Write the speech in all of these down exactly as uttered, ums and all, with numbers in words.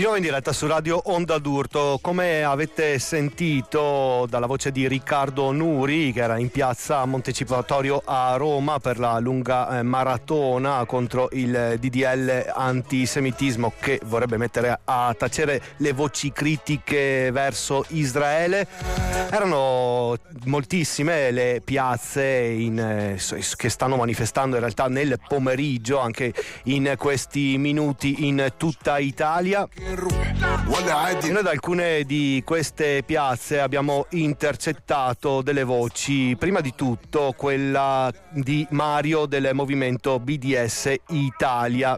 Di nuovo in diretta su Radio Onda d'Urto. Come avete sentito dalla voce di Riccardo Nuri, che era in piazza Montecitorio a Roma per la lunga eh, maratona contro il D D L antisemitismo, che vorrebbe mettere a tacere le voci critiche verso Israele, erano moltissime le piazze in, eh, che stanno manifestando in realtà nel pomeriggio, anche in questi minuti, in tutta Italia. E noi da alcune di queste piazze abbiamo intercettato delle voci, prima di tutto quella di Mario del movimento B D S Italia,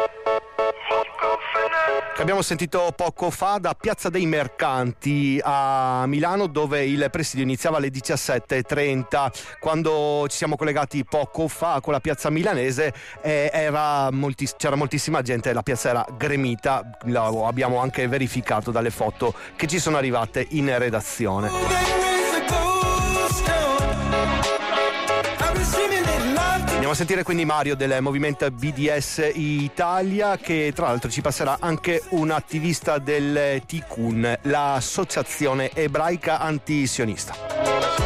che abbiamo sentito poco fa da Piazza dei Mercanti a Milano, dove il presidio iniziava alle diciassette e trenta. Quando ci siamo collegati poco fa con la piazza milanese eh, era molti, c'era moltissima gente, la piazza era gremita, lo abbiamo anche verificato dalle foto che ci sono arrivate in redazione. Andiamo a sentire quindi Mario del movimento B D S Italia, che tra l'altro ci passerà anche un attivista del Tikkun, l'associazione ebraica antisionista.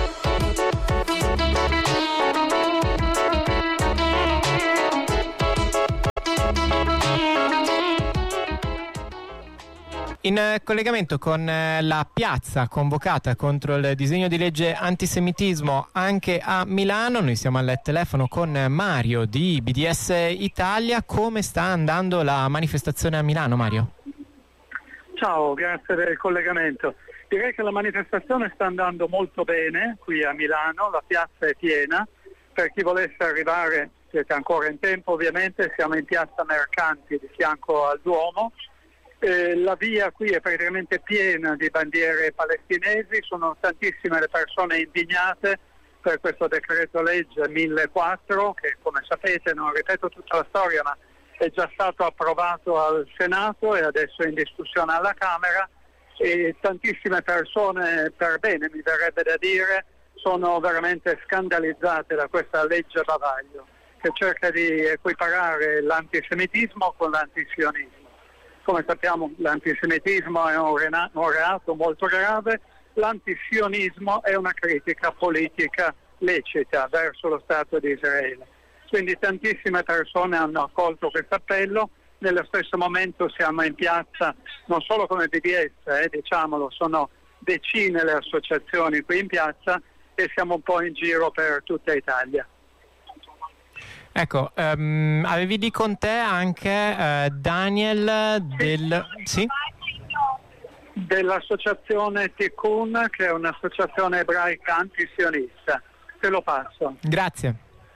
In collegamento con la piazza convocata contro il disegno di legge antisemitismo anche a Milano, noi siamo al telefono con Mario di B D S Italia. Come sta andando la manifestazione a Milano, Mario? Ciao, grazie del collegamento. Direi che la manifestazione sta andando molto bene qui a Milano, la piazza è piena. Per chi volesse arrivare, siete ancora in tempo ovviamente, siamo in piazza Mercanti di fianco al Duomo. Eh, la via qui è praticamente piena di bandiere palestinesi, sono tantissime le persone indignate per questo decreto legge millequattro, che come sapete, non ripeto tutta la storia, ma è già stato approvato al Senato e adesso è in discussione alla Camera, e tantissime persone, per bene mi verrebbe da dire, sono veramente scandalizzate da questa legge bavaglio che cerca di equiparare l'antisemitismo con l'antisionismo. Come sappiamo, l'antisemitismo è un, rena- un reato molto grave, l'antisionismo è una critica politica lecita verso lo Stato di Israele. Quindi tantissime persone hanno accolto questo appello, nello stesso momento siamo in piazza non solo come B D S, eh, diciamolo, sono decine le associazioni qui in piazza e siamo un po' in giro per tutta Italia. Ecco, um, avevi di con te anche uh, Daniel del... Sì? Dell'associazione Tikkun, che è un'associazione ebraica antisionista. Te lo passo. Grazie.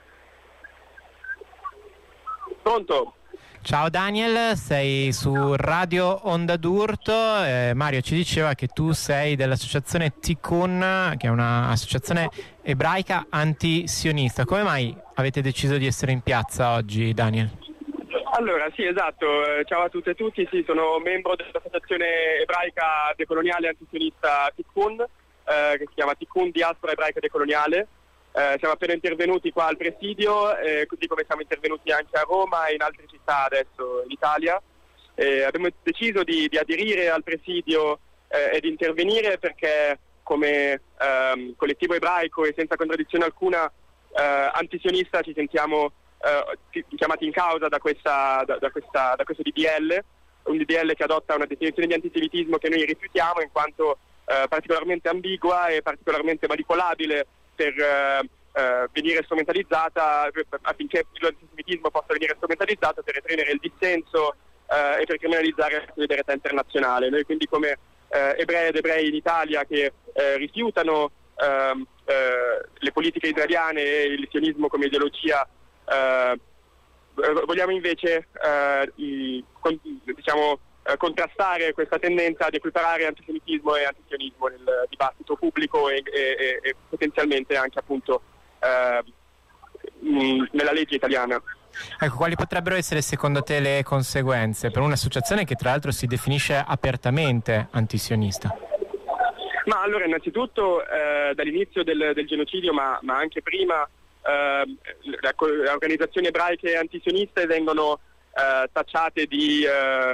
Pronto? Ciao Daniel, sei su Radio Onda d'Urto. eh, Mario ci diceva che tu sei dell'associazione Tikkun, che è un'associazione ebraica antisionista. Come mai avete deciso di essere in piazza oggi, Daniel? Allora, sì, esatto. Ciao a tutte e tutti. Sì, sono membro dell'associazione ebraica decoloniale antisionista Tikkun, eh, che si chiama Tikkun Diaspora Ebraica Decoloniale. Eh, siamo appena intervenuti qua al presidio, eh, così come siamo intervenuti anche a Roma e in altre città adesso in Italia. Eh, abbiamo deciso di, di aderire al presidio eh, e di intervenire perché come ehm, collettivo ebraico e senza contraddizione alcuna eh, antisionista ci sentiamo eh, chiamati in causa da, questa, da, da, questa, da questo D D L, un D D L che adotta una definizione di antisemitismo che noi rifiutiamo in quanto eh, particolarmente ambigua e particolarmente manipolabile per eh, eh, venire strumentalizzata, affinché l'antisemitismo possa venire strumentalizzato per reprimere il dissenso eh, e per criminalizzare la solidarietà internazionale. Noi quindi come eh, ebrei ed ebrei in Italia che eh, rifiutano ehm, eh, le politiche israeliane e il sionismo come ideologia, eh, vogliamo invece eh, i, con, diciamo, eh, contrastare questa tendenza ad equiparare antisemitismo e antisionismo nel dibattito pubblico e, e, e potenzialmente anche appunto eh, mh, nella legge italiana. Ecco, quali potrebbero essere secondo te le conseguenze per un'associazione che tra l'altro si definisce apertamente antisionista? Ma allora, innanzitutto eh, dall'inizio del, del genocidio, ma, ma anche prima, eh, le organizzazioni ebraiche antisioniste vengono eh, tacciate di eh,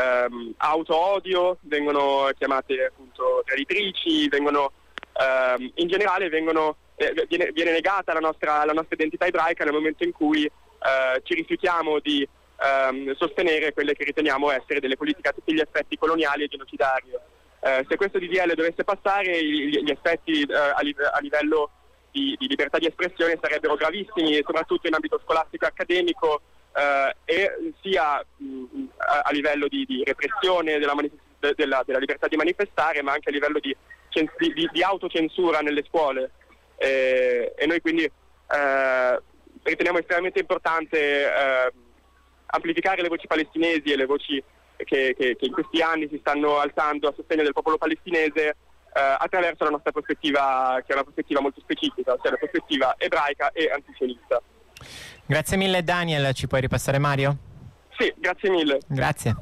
ehm, auto-odio, vengono chiamate appunto traditrici, vengono ehm, in generale vengono, eh, viene, viene negata la nostra, la nostra identità ebraica nel momento in cui eh, ci rifiutiamo di ehm, sostenere quelle che riteniamo essere delle politiche a tutti gli effetti coloniali e genocidarie. Eh, se questo D D L dovesse passare, gli, gli effetti eh, a, li, a livello di, di libertà di espressione sarebbero gravissimi, soprattutto in ambito scolastico e accademico, eh, e sia mh, a, a livello di, di repressione della, manif- della, della libertà di manifestare, ma anche a livello di, di, di autocensura nelle scuole. Eh, e noi quindi eh, riteniamo estremamente importante eh, amplificare le voci palestinesi e le voci che, che, che in questi anni si stanno alzando a sostegno del popolo palestinese eh, attraverso la nostra prospettiva, che è una prospettiva molto specifica, ossia la prospettiva ebraica e antisionista. Grazie mille Daniel, ci puoi ripassare Mario? Sì, grazie mille. Grazie.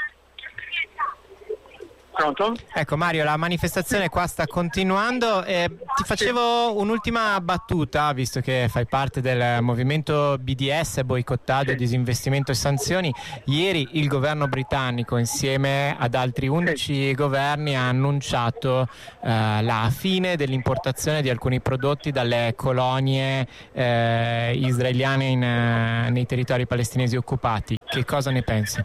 Pronto? Ecco Mario, la manifestazione qua sta continuando. Eh, ti facevo un'ultima battuta, visto che fai parte del movimento B D S, boicottaggio, disinvestimento e sanzioni. Ieri il governo britannico, insieme ad altri undici governi, ha annunciato eh, la fine dell'importazione di alcuni prodotti dalle colonie eh, israeliane in, eh, nei territori palestinesi occupati. Che cosa ne pensi?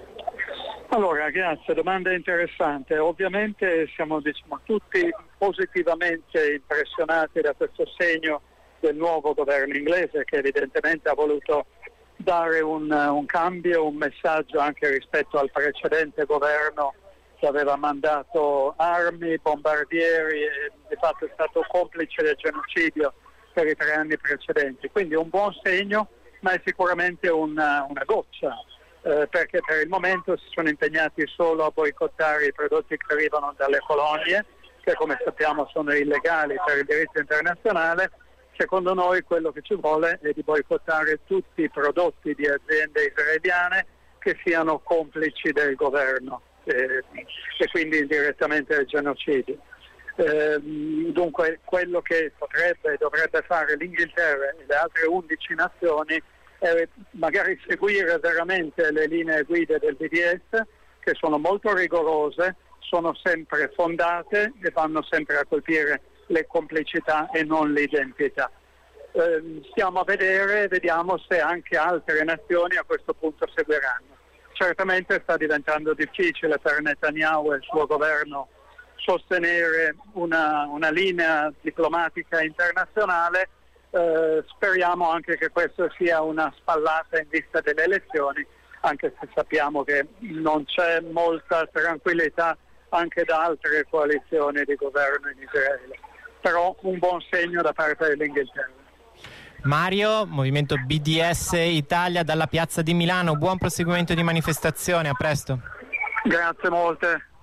Allora, grazie, domanda interessante. Ovviamente siamo diciamo, tutti positivamente impressionati da questo segno del nuovo governo inglese, che evidentemente ha voluto dare un, un cambio, un messaggio anche rispetto al precedente governo che aveva mandato armi, bombardieri e di fatto è stato complice del genocidio per i tre anni precedenti. Quindi un buon segno, ma è sicuramente una, una goccia. Eh, perché per il momento si sono impegnati solo a boicottare i prodotti che arrivano dalle colonie, che come sappiamo sono illegali per il diritto internazionale. Secondo noi quello che ci vuole è di boicottare tutti i prodotti di aziende israeliane che siano complici del governo eh, e quindi indirettamente del genocidio. Eh, dunque quello che potrebbe e dovrebbe fare l'Inghilterra e le altre undici nazioni è magari seguire veramente le linee guida del B D S, che sono molto rigorose, sono sempre fondate e vanno sempre a colpire le complicità e non l'identità. Eh, stiamo a vedere, vediamo se anche altre nazioni a questo punto seguiranno. Certamente sta diventando difficile per Netanyahu e il suo governo sostenere una, una linea diplomatica internazionale. Uh, speriamo anche che questo sia una spallata in vista delle elezioni, anche se sappiamo che non c'è molta tranquillità anche da altre coalizioni di governo in Israele. Però un buon segno da parte dell'Inghilterra. Mario, movimento B D S Italia dalla piazza di Milano, buon proseguimento di manifestazione, a presto. Grazie molte.